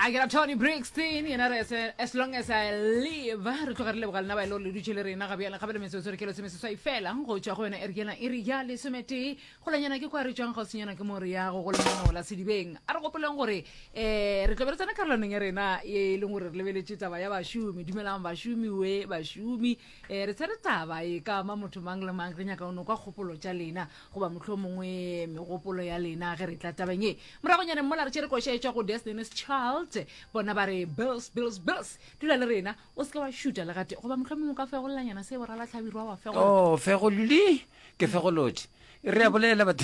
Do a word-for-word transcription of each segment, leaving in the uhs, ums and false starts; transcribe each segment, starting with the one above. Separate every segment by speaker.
Speaker 1: I get Tony Brixton, you know, as, as long as I live. Re tloga re leboga lena ba ile le dutse le rena ga bjala ga bele metsotso re ke le semese sa ifela go tswa go yena ergela iri ya le semete go lanyana ke kwa re tswang go senyana ke more ya go go le mo la sedibeng a re gopoleng gore eh re tlo beretsana karolong ya rena e leng gore re lebeletse taba ya bashumi dumelang bashumi we bashumi eh re tsere taba e ka ma motho mang le mang re nya ka ono kwa gopolo tša lena go ba motlho mongwe megopolo ya lena ge re tla tabeng e morago nyane mmola re tsere go shetsha go Destiny's Child bona ba re bills bills bills dula le rena o se ka wa shoota le gate go ba motlho mongwe ka fe go lanyana se borala tlhabirwa wa fe go
Speaker 2: oh fe go li ke fe go loti re a bolela ba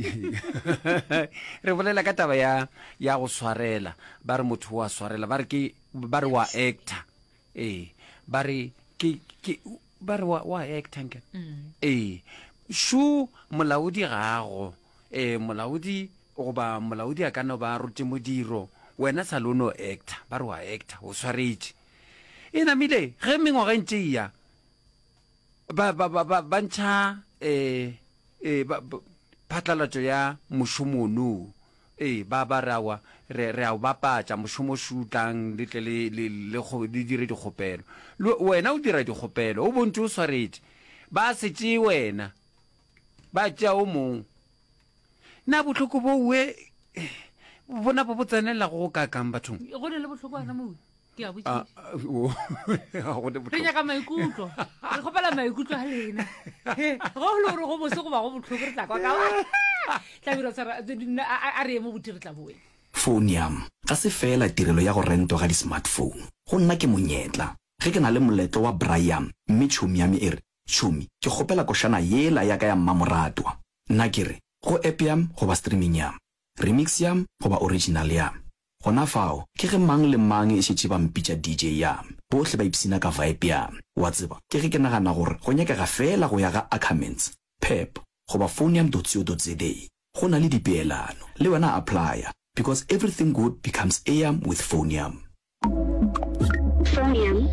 Speaker 2: re bolela ka taba ya ya go swarela ba re motho wa swarela ba re ke ba re wa actor eh ba re ke ke ba re wa wa actor nke eh shu molaodi gago eh molaodi go ba molaodi a kana ba rute modiro wena salono actor ba re wa actor o swaretse ena mile ge mengwa ga ntšea ba ba ba ba ntsha eh eh phatlalatso ya moshomono eh ba ba rawa re re a ba patsa moshomo shutang le tle le le go di dire digopelo wena o dira digopelo o bontshe o swaretse ba setse wena ba tja o mong na botlhoko bo we bona bo botsenela go ka kang bathong
Speaker 1: go le botlhoko ana mo ke a botse
Speaker 2: go le botlhoko
Speaker 1: re nya ka maikutlo re gopela maikutlo a lena go le gore go bose go ba go botlhoko re tla kwa ka tla biro tsara a re mo botire tla boe
Speaker 3: Phonium ga se fela tirelo ya go rento ga di smartphone go nna ke monyetla ge ke na le moletlo wa Brian mme tšhomi ya me ere tšhomi ke gopela košana yela ya ka ya mmamoratwa nna ke re go app yam go ba streaming yam remix yam go ba original yam gona fao ke ge mang le mang e šetše ba mpitša D J yam bohle ba ipsina ka vibe yam wa tseba ke ge ke nagana gore go nyakega fela go ya ga Ackermans Pep go ba phonium dot co dot za go na le dipeelano le wena applya because everything good becomes A M with Phonium.
Speaker 4: Phonium.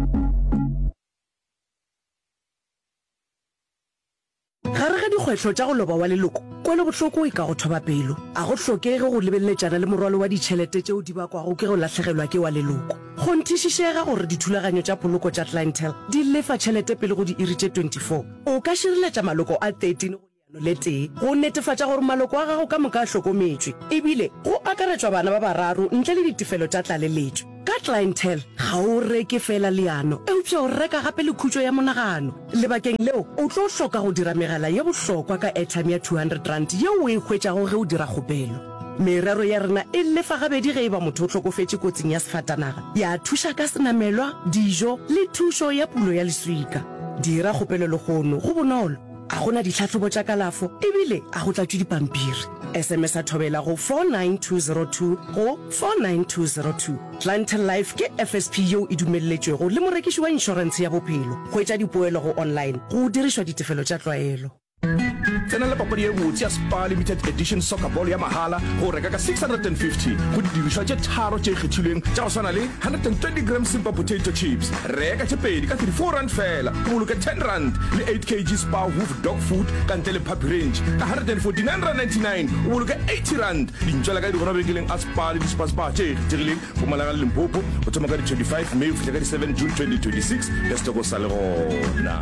Speaker 5: Gare ga dikgwetlho tša go loba wa leloko kwele bohloko e ka go thoba pelo a go hlokege go lebelletšana le morwalo wa ditšhelete tšeo di bakwago ke go latlhegelwa ke wa leloko go nthišišega gore dithulaganyo tša poloko tša clientele di lefa tšhelete pele go di iri tše twenty-four o ka šireletša maloko a thirteen go leano le tee go netefatša gore maloko a gago ka moka a hlokometšwe ebile go akaretšwa bana ba bararo ntle le ditefelo tša tlaleletšo ka clientele ga o reke fela leano eupša o reka gape le khutšo ya monagano lebakeng leo o tlo hloka go dira megala ye bohlokwa ka airtime ya two hundred rand yeo o e hwetšago ge o dira kgopelo merero ya rena e lefa gabedi ge e ba motho o hlokofetše kotsing ya sefatanaga ya thuša ka senamelwa dijo le thušo ya pulo ya leswika dira kgopelo legono go bonolo a gona ditlhatlhobo tša kalafo ebile a go tlatšwe dipampiri sms a thobela go four nine two zero two go four nine two zero two clientele life ke F S P yeo e dumelletšwego le morekiši wa inšorense ya bophelo go etša dipoelo go online go dirišwa ditefelo tša tlwaelo
Speaker 6: tsena le papadi ye botse ya Spa Limited Edition Soccer Ball ya mahala go reka ka six hundred fifty go didirišwa tše tharo tše kgethilweng tša go swana le one hundred twenty gram simple potato chips reka tše pedi ka thirty-four rand fela o boloke ten rand le eight kilograms Spa Hoof dog food ka ntle le puppy range ka one hundred forty-nine rand ninety-nine o boloke eighty rand dintšwela ka di gona bekeleng a Spa le dispa-spa tše kgethegileng go Malanga le Limpopo go thoma ka di twenty-five May go fihla ka di seven June twenty twenty-six le stoko sa le gona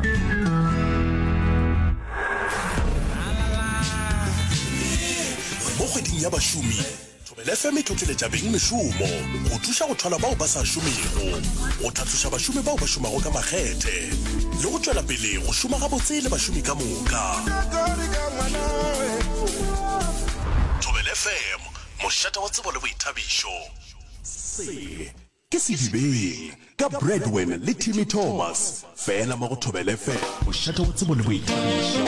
Speaker 7: mo kgweding ya bašomi Thobela F M e tlotleletša beng mešomo go thuša go thola bao ba sa šomego go tlhatloša bašomi bao ba šomago ka makgethe le go tšwela pele go šoma gabotse le bašomi ka moka Thobela F M mošata wa tsebo le boithabišo se ke sedibeng ka Breadwin le Timmy Thomas fela mo go Thobela F M mošata wa tsebo le boithabišo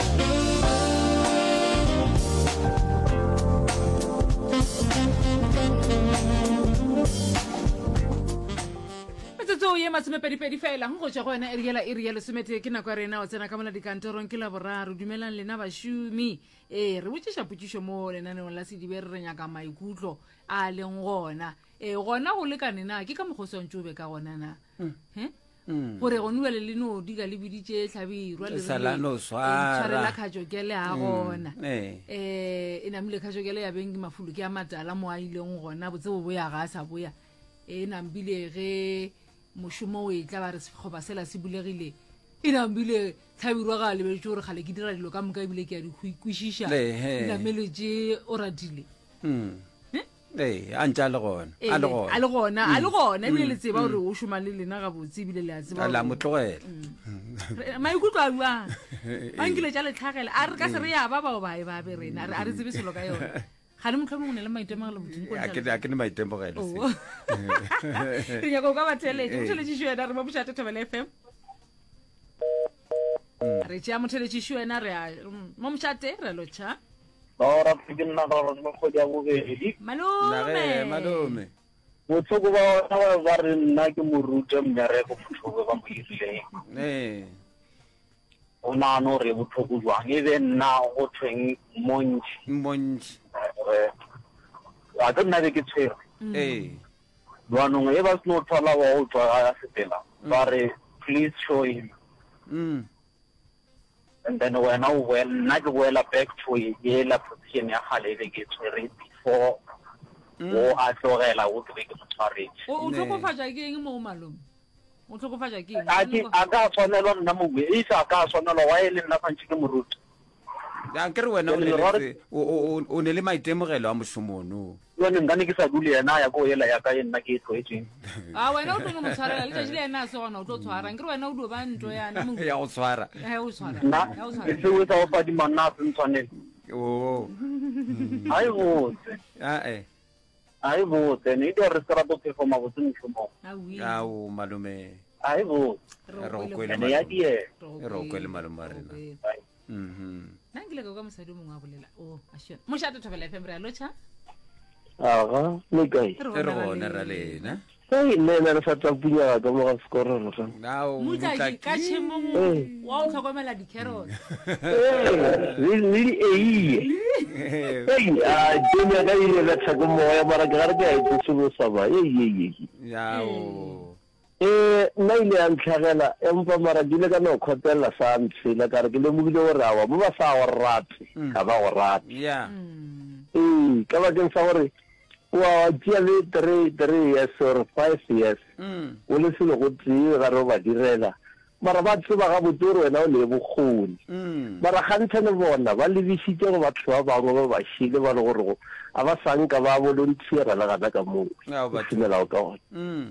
Speaker 1: ye masome pedipedi fela go tšwa go wena eriela iri ya lesomete ke nako ya rena o tsena ka mola dikantorong ke la boraro dumelang lena bašomi ee re botšiša potšišo mo lenaneong la sedibe re re nyaka maikutlo a leng gona ee gona go lekane na ke ka mokgoswantse o be ka gona na gore gone uele le no di ka le biditše tlhabirwa letshwarela kgatšokele a gona um e namile kgatšokele ya benki mafolo ke ya matala mo a ileng gona botse bo boya ga a sa boya e nambile ge mošomo o e tla ba re sekgoba sela se bulegile e nambile tlhabirwa ga lebetse gore gale ke dira dilo ka moka ebile ke a di go ikwešiša nameletse o ratile
Speaker 2: ee a ntse a le gona a le gona
Speaker 1: a le gona a le gona ebile le tseba gore o šoma le lena ga botse ebile le a tseba
Speaker 2: la motlogela
Speaker 1: maikutlo a buang ba nkile tša letlhagela a re ka se re ya ba bao bae ba be rena a re tsebe selo ka yona ga le motlho mongwe ne le maitemogelo
Speaker 2: a ke ne maitemogelo
Speaker 1: re nyaka o ka batheletše motheletšišo ena re mo mošate Thobela F M re tšea motheletšišo ena re mo mošate re lotšha
Speaker 4: ora ke nna ga re mo go ya bobedi
Speaker 1: malome
Speaker 2: malome
Speaker 4: botlhoko ba ba ba re nna ke morute mmereko botlhoko ba mo irile
Speaker 2: eh
Speaker 4: ona no re botlhoko jwang e be nna go tweng monji
Speaker 2: monji
Speaker 4: a ka nna be ke tshwere
Speaker 2: eh
Speaker 4: bwanong e ba sno thola wa o tswa ya setela ba re please show him
Speaker 2: mm
Speaker 4: and then when I went not well back to ye la position ya gale be ke tshwere before o a tlogela o ke ke motshware
Speaker 1: o tlhokofatsa ke eng mo malome o tlhokofatsa ke eng
Speaker 4: a ke a ka tshwanelwa nna mo e sa ka tshwanelwa wa ele nna fantse ke moruti
Speaker 2: ya ke re wena o o ne le maitemogelo a mošomono
Speaker 4: yone ngane ke sa dule yena ya go yela ya ka nna ke tlhoetseng
Speaker 1: a wena o tlo mo tshwarela le tšile ena se gona o tlo tshwara ke re wena o do ba ntlo yana mo
Speaker 2: ya go tshwara
Speaker 1: ya o tshwara
Speaker 4: na se o tsa o pa di manna tshwanele
Speaker 2: o
Speaker 4: ai botse
Speaker 2: a eh
Speaker 4: ai botse ne di re sera to performa botse moshomo
Speaker 2: ya o malome
Speaker 4: ai botse
Speaker 2: re go kwele
Speaker 4: ne ya die
Speaker 2: re go kwele malome rena mhm
Speaker 1: nangile ka mosadi mongwe a bolela o a shona mošate Thobela F M re a lotšha
Speaker 4: aga le kae
Speaker 2: re gona ra lena
Speaker 4: sai le le sa tsa punya ka mo ga skoro re
Speaker 2: now
Speaker 1: mutaki ka tshemong wa o tlhokomela di carrots
Speaker 4: eh really eh eh a dunya ga ile la tsa mo ya mara ga re ga e tsulo sa ba eh eh
Speaker 2: ya o
Speaker 4: eh nna ile a ntlhagela empa mara dile ka no khotela sa ntshila ka re ke le mo bile gore awa mo ba sa go rate ka ba go rate
Speaker 2: ya
Speaker 4: eh ka ba ke sa gore wa tšea le three three years or five years o le selo go tsee ga re ba direla mara ba tseba ga botse wena o le bogoni mara gantšha le bona ba lebisitse go batho ba bangwe ba bašile ba le gore go a ba sanka ba volunteera le gana ka moo o simela o ka gona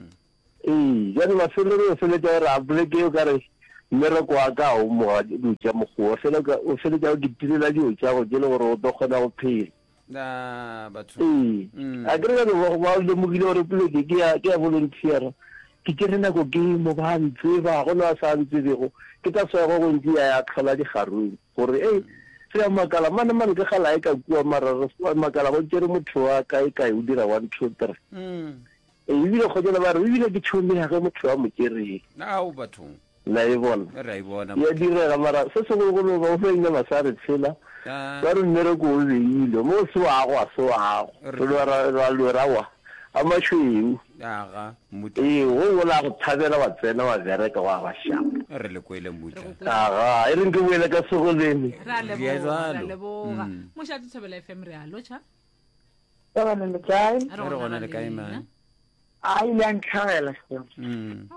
Speaker 4: ee jane mafelelo o feletša gore a poleke o ka re mmereko wa ka o moa dutša mogo o feletša o ditirela dio tša go ke le gore o tlo kgona go phela
Speaker 2: na batho
Speaker 4: ee a ke re ba ba lemogile gore poleke ke ya volunteera ke kere nako ke mo ba ntseba go na sa ntsebego ke tla swego go ntse ya tlhola digarong gore e se ya makala mane mane ke gala e ka kua mara makala go kere motho wa kae kae o dira one two three e ebile go jela ba re ebile ke tšhomi ya ge motho wa mo kereng
Speaker 2: ao batho
Speaker 4: la e bona
Speaker 2: re a bona
Speaker 4: ya direla mara se se go go ba o fenya masare tshela ba re mmereko o beile mo se wa go a se wa go ra lo ra wa a mashweu
Speaker 2: aga mutu
Speaker 4: ee go la go thabela wa tsena wa bereka wa ba shapa
Speaker 2: re le kwele mutu
Speaker 4: aga e re nke boele ka segolene
Speaker 1: ra leboga mošate Thobela F M re a lotšha
Speaker 8: ba ba le kae
Speaker 2: re gona le kae man
Speaker 8: a ile a ntlhagela
Speaker 2: mm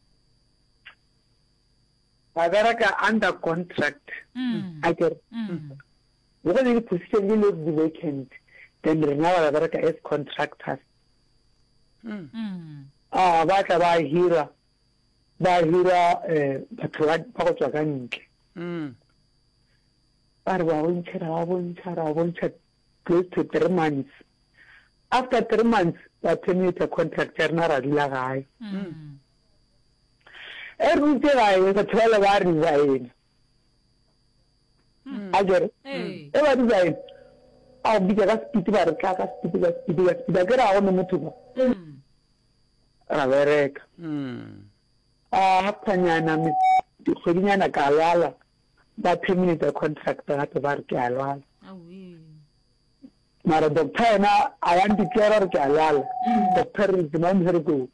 Speaker 8: ba bereka under contract a kere go le position le le vacant then re na ba bereka as contractors ah ba tla ba hira ba hira eh batho ba go tswa ka ntle ba re ba bontšha ba bontšha ba bontšha close to three months after three months ba terminate contractor na ra dila gae e rute gae batho ba le ba resign a kere e ba resign a bitsa ka spiti ba re ka ka spiti ka spiti ka spiti ke ra go no motho ba ra bereka a phanyana mi dikgwedinyana ka lala ba terminate contract gape ba re ke a lala mara doctor ena a ya ndikera re ke a lala doctor re dima mmereko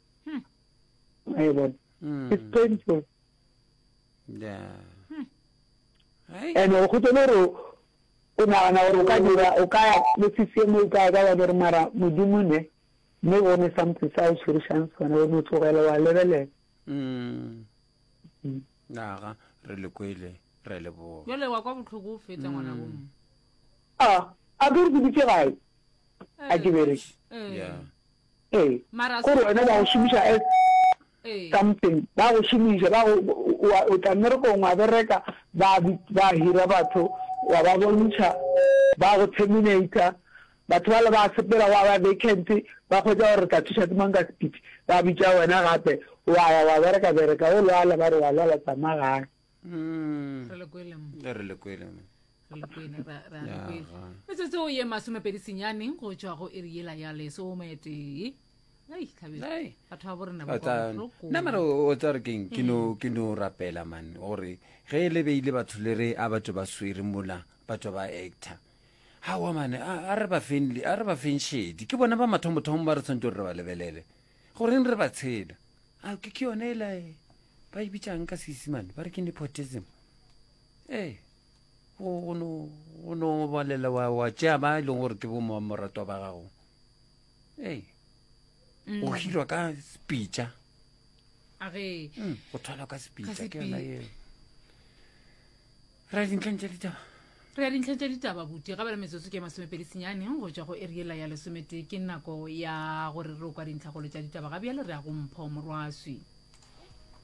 Speaker 8: ai bon it's painful
Speaker 2: yeah
Speaker 8: and o go tsone re o nagana gore o ka dira o ka ya le C C M o ka ya ka ba re mara modimo ne mme bone something sa o tshwerišang sona o no tlogela wa lebelela
Speaker 2: mm naga re le kwele re le bo
Speaker 1: jole wa kwa botlhoko o fetsa ngwana bo
Speaker 8: a a ke re ke ditse gae a ke bereke
Speaker 2: yeah
Speaker 8: ee
Speaker 1: mara
Speaker 8: gore wena ba go šomiša as
Speaker 1: eh
Speaker 8: something ba go šomiša ba go o tla mmerekong wa bereka ba ba hira batho wa ba bontšha ba go terminata batho ba le ba sepela wa ba vacant ba kgotsa gore ka thuša ke mang ka speed ba bitša wena gape wa ya wa bereka bereka o lwala ba re wa lwala tsamagae
Speaker 2: mm
Speaker 1: re le kwele mo
Speaker 2: re le kwele
Speaker 1: re le kwele ra ra le kwele metsotso o ye masomepedi senyane go tswa go eriela ya lesomete ai khabela
Speaker 2: Ai.
Speaker 1: batho ba borena ba
Speaker 2: Ota
Speaker 1: go
Speaker 2: na mara o tsare keng ke no ke no rapela man gore ge le beile batho le re a batho ba swere mola batho ba actor ha wa mane a re ba finli a re ba finshedi ke bona ba mathomo thomo ba re tsentse re ba lebelele gore re ba tshela a ke ke yone la ba ibitsang ka sisimane ba re ke nepotism eh o no o no balela wa wa tja ba ile gore ke bo mo morato ba gago eh o hirwa ka speecha
Speaker 1: a ge
Speaker 2: go thola ka speecha
Speaker 1: Ka
Speaker 2: ke yona
Speaker 1: speech.
Speaker 2: e ra dintlha tse ditaba
Speaker 1: re ya dintlha tša ditaba buti ga ba le metsotso ke masomepedi senyane go tswa go eriela ya lesomete ke nako ya gore re o kwa dintlhagolo tša ditaba ga bjale re ya go mpho morwaswi